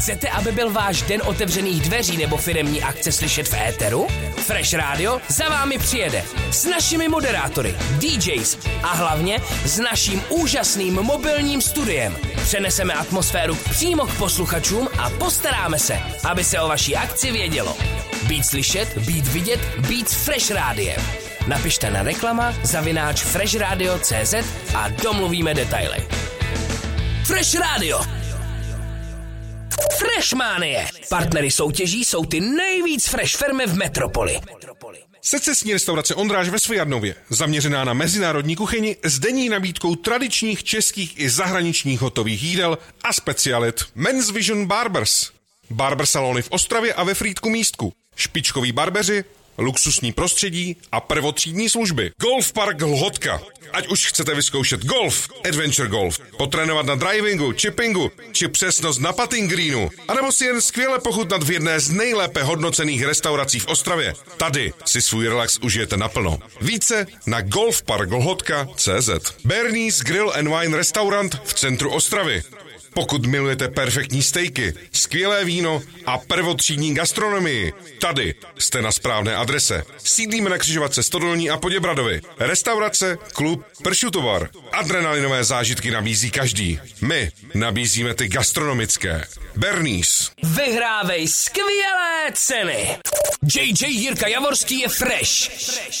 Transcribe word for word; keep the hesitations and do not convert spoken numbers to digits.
Chcete, aby byl váš den otevřených dveří nebo firemní akce slyšet v éteru? Fresh Radio za vámi přijede s našimi moderátory, D Js a hlavně s naším úžasným mobilním studiem. Přeneseme atmosféru přímo k posluchačům a postaráme se, aby se o vaší akci vědělo. Být slyšet, být vidět, být Fresh Rádiem. Napište na reklama zavináč freshradio tečka cé zet a domluvíme detaily. Fresh Radio. Freshmanie. Partnery soutěží jsou ty nejvíc fresh firmy v metropoli. Secesní restaurace Ondráš ve Svojadnově, zaměřená na mezinárodní kuchyni s denní nabídkou tradičních českých i zahraničních hotových jídel a specialit. Men's Vision Barbers. Barber salony v Ostravě a ve Frýdku Místku. Špičkoví barbeři, luxusní prostředí a prvotřídní služby. Golf Park Lhotka. Ať už chcete vyzkoušet golf, adventure golf, potrénovat na drivingu, chippingu, či přesnost na putting greenu, anebo si jen skvěle pochutnat v jedné z nejlépe hodnocených restaurací v Ostravě. Tady si svůj relax užijete naplno. Více na golfpark lhotka tečka cé zet. Bernie's Grill and Wine Restaurant v centru Ostravy. Pokud milujete perfektní stejky, skvělé víno a prvotřídní gastronomii, tady jste na správné adrese. Sídlíme na křižovatce Stodolní a Poděbradovi. Restaurace, klub, pršutovar. Adrenalinové zážitky nabízí každý. My nabízíme ty gastronomické. Bernie's. Vyhrávej skvělé ceny. J J Jirka Javorský je fresh.